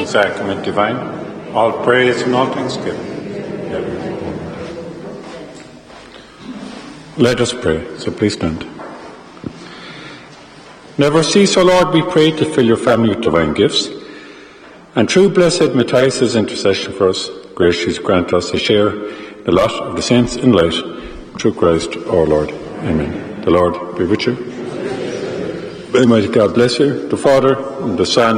sacrament divine. All praise and all thanksgiving. Let us pray, so please stand. Never cease, O Lord, we pray, to fill your family with divine gifts, and through blessed Matthias' intercession for us, graciously grant us a share in the lot of the saints in light, through Christ our Lord. Amen. The Lord be with you. May Almighty God bless you, the Father, and the Son,